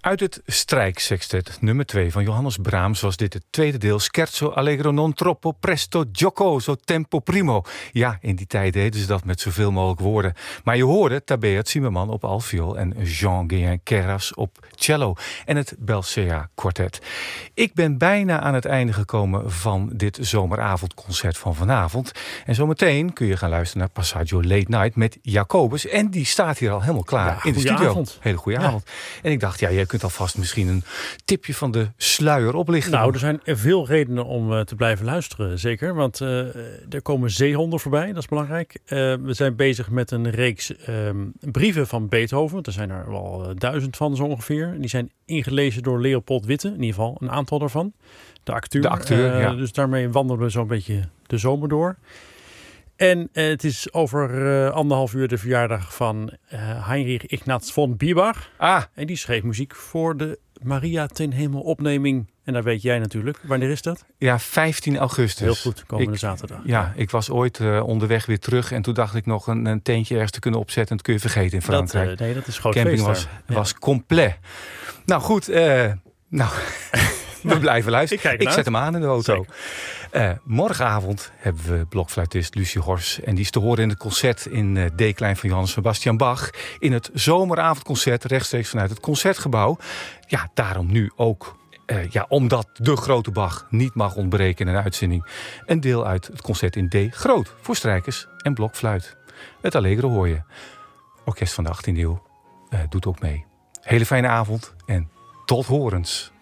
Uit het strijksextet nummer 2 van Johannes Brahms was dit het tweede deel Scherzo allegro non troppo presto giocoso tempo primo. Ja, in die tijd deden ze dat met zoveel mogelijk woorden. Maar je hoorde Tabeat Zimmerman op altviool en Jean-Guyen Queyras op cello en het Belcea Quartet. Ik ben bijna aan het einde gekomen van dit zomeravondconcert van vanavond. En zometeen kun je gaan luisteren naar Passaggio Late Night met Jacobus. En die staat hier al helemaal klaar in de studio. Avond. Hele goede avond. En ik dacht, jij kunt alvast misschien een tipje van de sluier oplichten. Nou, er zijn veel redenen om te blijven luisteren, zeker. Want er komen zeehonden voorbij, dat is belangrijk. We zijn bezig met een reeks brieven van Beethoven. Er zijn er wel 1000 van zo ongeveer. Die zijn ingelezen door Leopold Witte, in ieder geval een aantal daarvan. De acteur, ja. Dus daarmee wandelen we zo'n beetje de zomer door. En het is over 1,5 uur de verjaardag van Heinrich Ignaz von Bibach. En die schreef muziek voor de Maria ten Hemel opneming. En dat weet jij natuurlijk. Wanneer is dat? Ja, 15 augustus. Heel goed, komende zaterdag. Ja, ik was ooit onderweg weer terug. En toen dacht ik nog een tentje ergens te kunnen opzetten. En dat kun je vergeten in Frankrijk. Nee, dat is groot camping feest was compleet. Nou goed, we blijven luisteren. Ik zet hem aan in de auto. Morgenavond hebben we blokfluitist Lucie Hors. En die is te horen in het concert in D-klein van Johannes Sebastian Bach. In het zomeravondconcert rechtstreeks vanuit het Concertgebouw. Ja, daarom nu ook. Omdat de grote Bach niet mag ontbreken in een uitzending. Een deel uit het concert in D groot. Voor strijkers en blokfluit. Het Allegro hoor je. Orkest van de 18e eeuw doet ook mee. Hele fijne avond en tot horens.